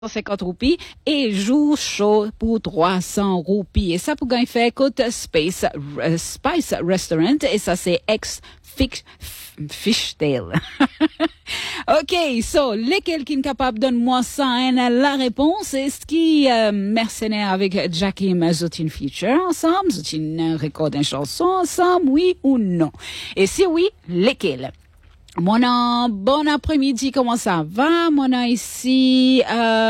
150 roupies et jour chaud pour 300 roupies. Et ça pour gagner fait côte Spice Restaurant et ça c'est Fishtail. OK, so, lesquels qui sont capables de donner-moi ça, hein, la réponse, est-ce qui mercenaire avec Jackie Zotin feature ensemble, Zotin record une chanson ensemble, oui ou non? Et si oui, lesquels? Bon après-midi, comment ça va? Ici,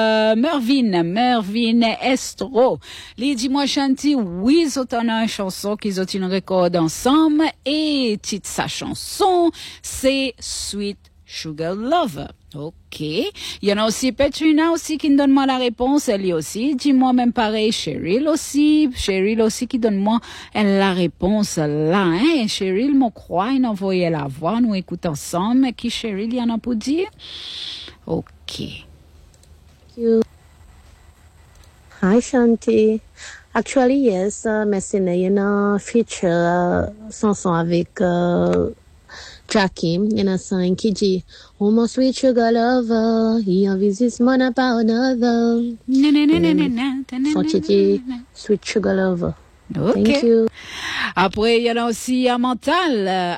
Mervyn Estro. Dis-moi, Chanty, oui, ils ont une chanson qu'ils ont une record ensemble et titre sa chanson, c'est Sweet Sugar Lover. OK. Il y en a aussi Petrina aussi qui donne moi la réponse. Elle aussi. Dis-moi même pareil. Cheryl aussi qui donne moi la réponse là. Hein? Cheryl, mon croix, il envoyait la voix. Nous écoutons ensemble. Qui Cheryl, il y en a pour dire? OK. Thank you. Hi, Shanti. Actually, yes, Messina, you know, feature chanson avec Jackie, you know, song qui dit Oh mon sweet sugar lover, he envisages mon pas another. Son titre Sweet Sugar Lover. Okay. Thank you. Après, il y en a aussi Amantal.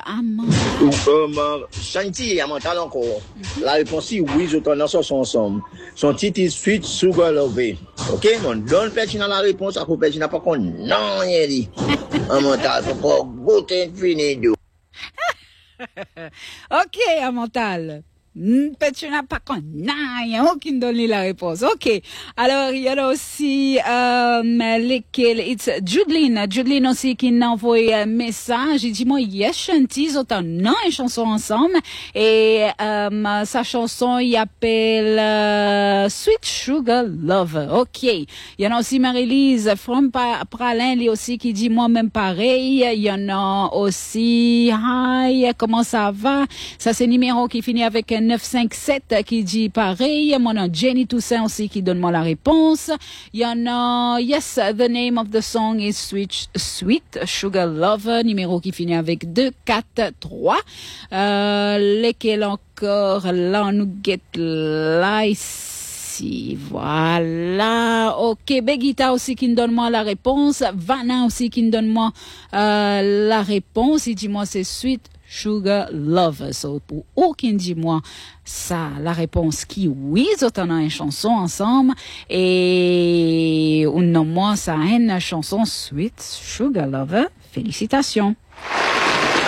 Shanti, Amantal encore. La réponse est oui, je t'en ai ensemble. Son titre est Sweet Sugar Lover. OK? On donne pertinent la réponse, après pertinent pas qu'on non, rien dit. Amantal, faut pas goûter fini d'eau. OK, Amantal. Tu n'as pas qu'on n'a aucune donné la réponse. OK. Alors, il y a aussi, lesquels, it's Judeline aussi qui m'envoie un message. Il dit, moi, yes, Shanti, ils ont une chanson ensemble. Et, sa chanson, il appelle, Sweet Sugar Lover. OK. Il y en a aussi Marie-Lise from Pralin, lui aussi, qui dit, moi-même pareil. Il y en a aussi, hi, comment ça va? Ça, c'est numéro qui finit avec 957 qui dit pareil. Mon nom Jenny Toussaint aussi qui donne moi la réponse. Il y en a, yes, the name of the song is Sweet Sugar Lover, numéro qui finit avec 243. Lesquels encore, là, nous get là, ici. Voilà. OK. Begita aussi qui me donne moi la réponse. Vanna aussi qui me donne moi, la réponse. Il dit moi c'est Sweet Sugar Lover. So, pour aucun dis-moi ça, la réponse qui oui, ils ont une chanson ensemble et on nomme moi ça une chanson Sweet Sugar Lover. Félicitations.